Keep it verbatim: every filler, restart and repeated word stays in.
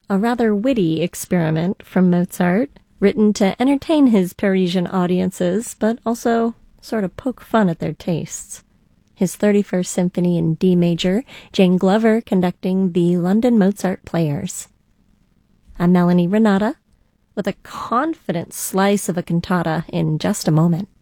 a rather witty experiment from Mozart, written to entertain his Parisian audiences, but also sort of poke fun at their tastes. His thirty-first Symphony in D major, Jane Glover conducting the London Mozart Players. I'm Melanie Renata, with a confident slice of a cantata in just a moment.